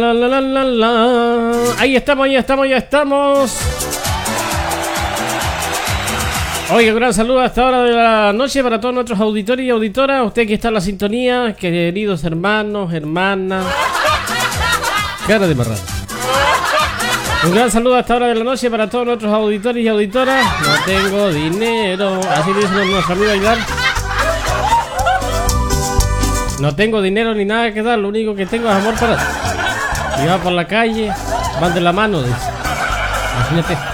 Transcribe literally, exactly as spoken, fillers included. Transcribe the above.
La, la, la, la, la. Ahí estamos, ahí estamos, ya estamos. Oye, un gran saludo a esta hora de la noche para todos nuestros auditores y auditoras. Usted que está en la sintonía, queridos hermanos, hermanas. Cara de marrano. Un gran saludo a esta hora de la noche para todos nuestros auditores y auditoras. No tengo dinero. Así dice nuestro amigo Aguilar. No tengo dinero ni nada que dar. Lo único que tengo es amor para ti. Y va por la calle, van de la mano, dice. Imagínate.